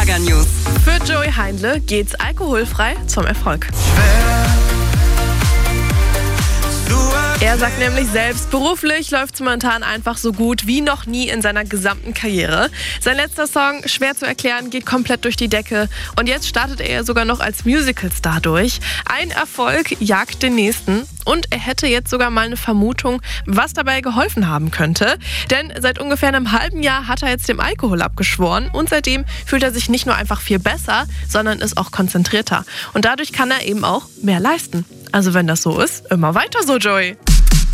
Schlagernews. Für Joey Heindle geht's alkoholfrei zum Erfolg. Er sagt nämlich selbst, beruflich läuft es momentan einfach so gut wie noch nie in seiner gesamten Karriere. Sein letzter Song, schwer zu erklären, geht komplett durch die Decke. Und jetzt startet er sogar noch als Musicalstar durch. Ein Erfolg jagt den nächsten. Und er hätte jetzt sogar mal eine Vermutung, was dabei geholfen haben könnte. Denn seit ungefähr einem halben Jahr hat er jetzt dem Alkohol abgeschworen. Und seitdem fühlt er sich nicht nur einfach viel besser, sondern ist auch konzentrierter. Und dadurch kann er eben auch mehr leisten. Also wenn das so ist, immer weiter so, Joey.